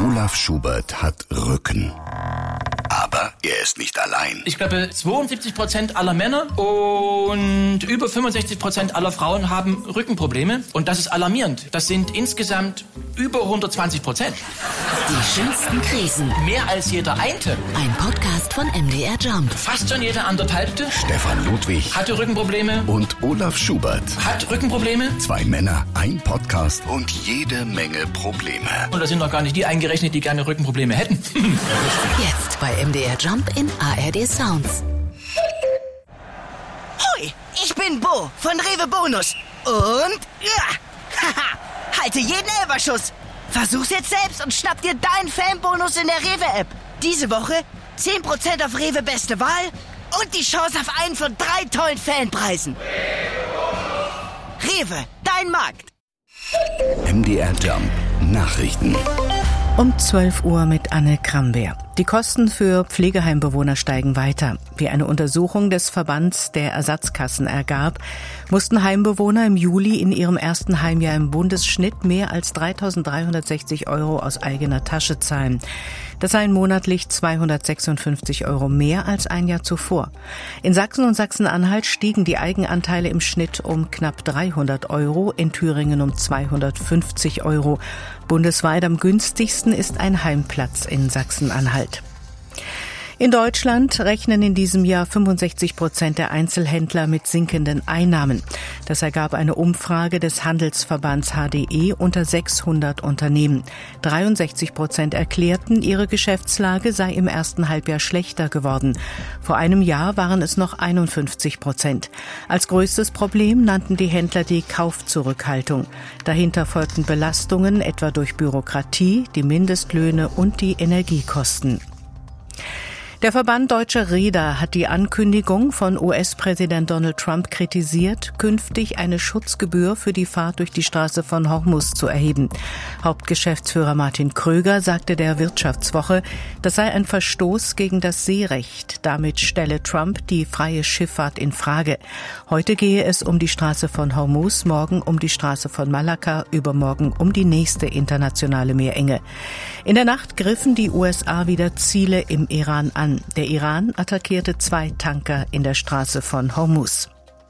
Olaf Schubert hat Rücken. Aber er ist nicht allein. Ich glaube, 72% aller Männer und über 65% aller Frauen haben Rückenprobleme. Und das ist alarmierend. Das sind insgesamt über 120%. Die schönsten Krisen. Mehr als jeder Einte. Ein Podcast von MDR Jump. Fast schon jeder anderthalbte. Stefan Ludwig Hatte Rückenprobleme. und Olaf Schubert. Hat Rückenprobleme. 2 Männer, ein Podcast und jede Menge Probleme. Und da sind noch gar nicht die eingerechnet, die gerne Rückenprobleme hätten. Jetzt bei MDR Jump in ARD Sounds. Hoi, ich bin Bo von Rewe Bonus. Und haha, halte jeden Elferschuss. Versuch's jetzt selbst und schnapp dir deinen Fanbonus in der Rewe-App. Diese Woche 10% auf Rewe Beste Wahl und die Chance auf einen von 3 tollen Fanpreisen. Rewe, dein Markt. MDR Jump Nachrichten. Um 12 Uhr mit Anne Krambeer. Die Kosten für Pflegeheimbewohner steigen weiter. Wie eine Untersuchung des Verbands der Ersatzkassen ergab, mussten Heimbewohner im Juli in ihrem ersten Heimjahr im Bundesschnitt mehr als 3.360 € aus eigener Tasche zahlen. Das seien monatlich 256 € mehr als ein Jahr zuvor. In Sachsen und Sachsen-Anhalt stiegen die Eigenanteile im Schnitt um knapp 300 €, in Thüringen um 250 €. Bundesweit am günstigsten ist ein Heimplatz in Sachsen-Anhalt. In Deutschland rechnen in diesem Jahr 65% der Einzelhändler mit sinkenden Einnahmen. Das ergab eine Umfrage des Handelsverbands HDE unter 600 Unternehmen. 63% erklärten, ihre Geschäftslage sei im ersten Halbjahr schlechter geworden. Vor einem Jahr waren es noch 51%. Als größtes Problem nannten die Händler die Kaufzurückhaltung. Dahinter folgten Belastungen, etwa durch Bürokratie, die Mindestlöhne und die Energiekosten. Der Verband Deutscher Reeder hat die Ankündigung von US-Präsident Donald Trump kritisiert, künftig eine Schutzgebühr für die Fahrt durch die Straße von Hormuz zu erheben. Hauptgeschäftsführer Martin Kröger sagte der Wirtschaftswoche, das sei ein Verstoß gegen das Seerecht. Damit stelle Trump die freie Schifffahrt in Frage. Heute gehe es um die Straße von Hormuz, morgen um die Straße von Malakka, übermorgen um die nächste internationale Meerenge. In der Nacht griffen die USA wieder Ziele im Iran an. Der Iran attackierte 2 Tanker in der Straße von Hormuz.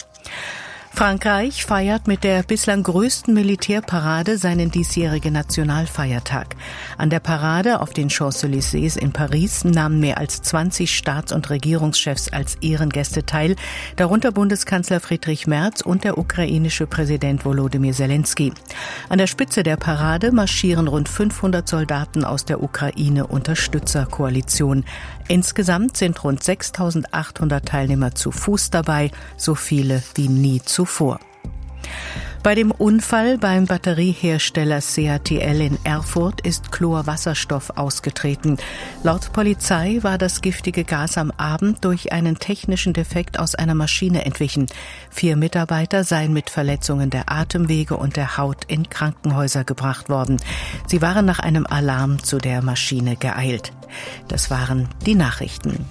Frankreich feiert mit der bislang größten Militärparade seinen diesjährigen Nationalfeiertag. An der Parade auf den Champs-Élysées in Paris nahmen mehr als 20 Staats- und Regierungschefs als Ehrengäste teil, darunter Bundeskanzler Friedrich Merz und der ukrainische Präsident Volodymyr Zelensky. An der Spitze der Parade marschieren rund 500 Soldaten aus der Ukraine-Unterstützerkoalition. Insgesamt sind rund 6.800 Teilnehmer zu Fuß dabei, so viele wie nie zuvor. Bei dem Unfall beim Batteriehersteller CATL in Erfurt ist Chlorwasserstoff ausgetreten. Laut Polizei war das giftige Gas am Abend durch einen technischen Defekt aus einer Maschine entwichen. 4 Mitarbeiter seien mit Verletzungen der Atemwege und der Haut in Krankenhäuser gebracht worden. Sie waren nach einem Alarm zu der Maschine geeilt. Das waren die Nachrichten.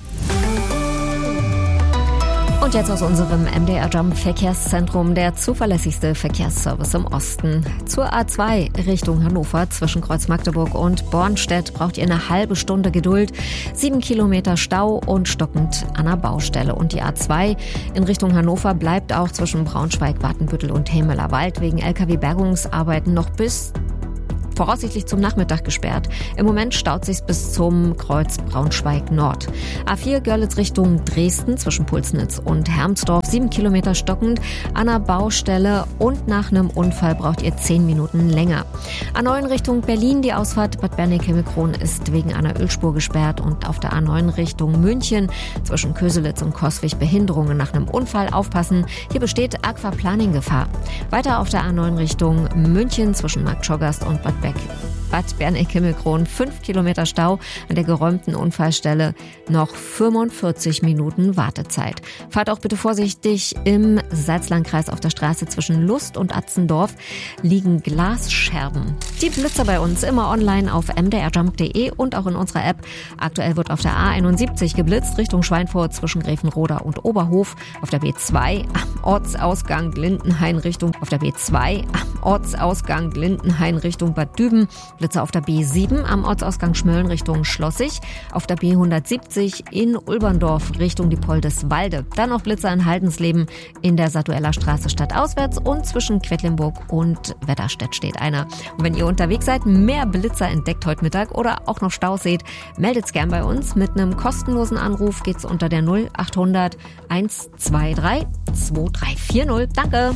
Und jetzt aus unserem MDR Jump Verkehrszentrum, der zuverlässigste Verkehrsservice im Osten. Zur A2 Richtung Hannover zwischen Kreuz Magdeburg und Bornstedt braucht ihr eine halbe Stunde Geduld. 7 Kilometer Stau und stockend an der Baustelle. Und die A2 in Richtung Hannover bleibt auch zwischen Braunschweig, Watenbüttel und Hemelerwald wegen LKW-Bergungsarbeiten noch bis voraussichtlich zum Nachmittag gesperrt. Im Moment staut sich's bis zum Kreuz Braunschweig Nord. A4 Görlitz Richtung Dresden zwischen Pulsnitz und Hermsdorf 7 Kilometer stockend an der Baustelle und nach einem Unfall braucht ihr 10 Minuten länger. A9 Richtung Berlin, die Ausfahrt Bad Berneck-Himmelkron ist wegen einer Ölspur gesperrt und auf der A9 Richtung München zwischen Köselitz und Coswig Behinderungen nach einem Unfall aufpassen. Hier besteht Aquaplaning-Gefahr. Weiter auf der A9 Richtung München zwischen Marktschorgast und Bad Berneck-Himmelkron 5 Kilometer Stau an der geräumten Unfallstelle, noch 45 Minuten Wartezeit. Fahrt auch bitte vorsichtig, im Salzlandkreis auf der Straße zwischen Lust und Atzendorf liegen Glasscherben. Die Blitzer bei uns immer online auf mdrjump.de und auch in unserer App. Aktuell wird auf der A71 geblitzt Richtung Schweinfurt zwischen Gräfenroda und Oberhof, auf der B2 am Ortsausgang Lindenhain Richtung Bad Düben, Blitze auf der B7 am Ortsausgang Schmölln Richtung Schlossig, auf der B170 in Ulberndorf Richtung Diepoldeswalde. Dann noch Blitze in Haldensleben in der Satueller Straße stadtauswärts und zwischen Quedlinburg und Wetterstedt steht einer. Und wenn ihr unterwegs seid, mehr Blitzer entdeckt heute Mittag oder auch noch Staus seht, meldet's gern bei uns. Mit einem kostenlosen Anruf geht's unter der 0800 123 2340. Danke!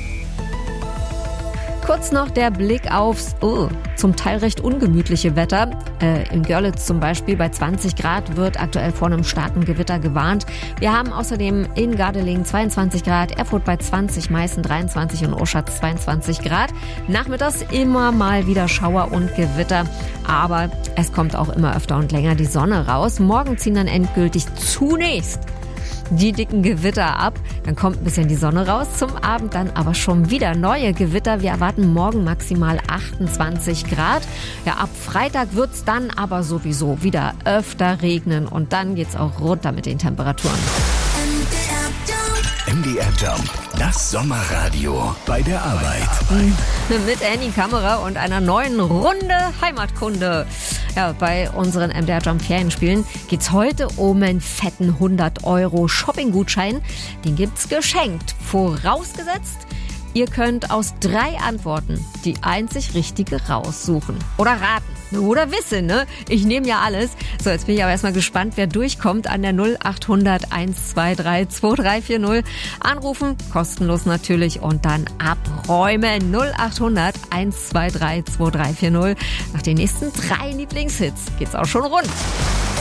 Kurz noch der Blick aufs zum Teil recht ungemütliche Wetter. In Görlitz zum Beispiel bei 20 Grad wird aktuell vor einem starken Gewitter gewarnt. Wir haben außerdem in Gardelegen 22 Grad, Erfurt bei 20, Meißen 23 und Oschatz 22 Grad. Nachmittags immer mal wieder Schauer und Gewitter, aber es kommt auch immer öfter und länger die Sonne raus. Morgen ziehen dann endgültig zunächst die dicken Gewitter ab. Dann kommt ein bisschen die Sonne raus. Zum Abend dann aber schon wieder neue Gewitter. Wir erwarten morgen maximal 28 Grad. Ja, ab Freitag wird's dann aber sowieso wieder öfter regnen. Und dann geht's auch runter mit den Temperaturen. MDR Jump, das Sommerradio bei der Arbeit. Mit Annie Kammerer und einer neuen Runde Heimatkunde. Ja, bei unseren MDR Jump Ferienspielen geht's heute um einen fetten 100 € Shoppinggutschein. Den gibt's geschenkt. Vorausgesetzt, ihr könnt aus 3 Antworten die einzig richtige raussuchen. Oder raten. Oder wissen, ne? Ich nehme ja alles. So, jetzt bin ich aber erstmal gespannt, wer durchkommt an der 0800 123 2340. Anrufen, kostenlos natürlich, und dann abräumen. 0800 123 2340. Nach den nächsten 3 Lieblingshits geht's auch schon rund.